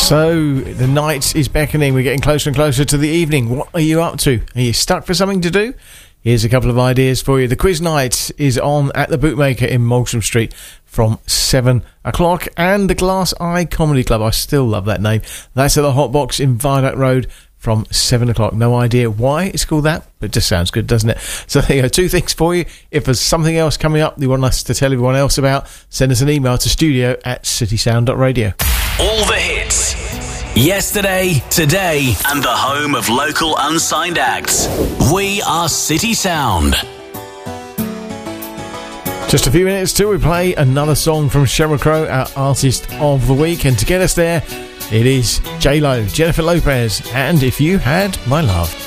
So, the night is beckoning. We're getting closer and closer to the evening. What are you up to? Are you stuck for something to do? Here's a couple of ideas for you. The quiz night is on at the Bootmaker in Moultrie Street from 7 o'clock. And the Glass Eye Comedy Club, I still love that name. That's at the Hot Box in Viaduct Road from 7 o'clock. No idea why it's called that, but it just sounds good, doesn't it? So there you go, two things for you. If there's something else coming up you want us to tell everyone else about, send us an email to studio@citysound.radio. All the hits. Yesterday, today, and the home of local unsigned acts. We are City Sound. Just a few minutes till we play another song from Sheryl Crow, our Artist of the Week. And to get us there, it is J-Lo, Jennifer Lopez, and If You Had My Love.